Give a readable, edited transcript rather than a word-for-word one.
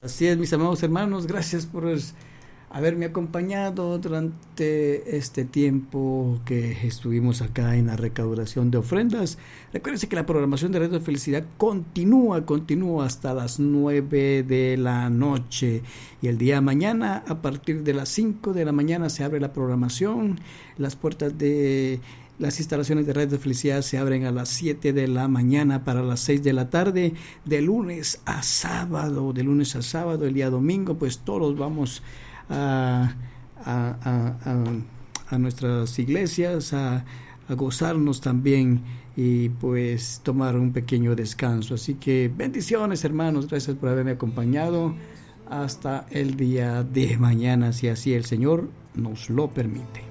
Así es, mis amados hermanos, gracias por haberme acompañado durante este tiempo que estuvimos acá en la recaudación de ofrendas. Recuérdense que la programación de Radio Felicidad continúa hasta las 9 de la noche. Y el día de mañana, a partir de las 5 de la mañana, se abre la programación. Las puertas de las instalaciones de Radio Felicidad se abren a las 7 de la mañana para las 6 de la tarde, de lunes a sábado. El día domingo, pues todos vamos a nuestras iglesias a gozarnos también y pues tomar un pequeño descanso. Así que bendiciones, hermanos, gracias por haberme acompañado hasta el día de mañana, si así el Señor nos lo permite.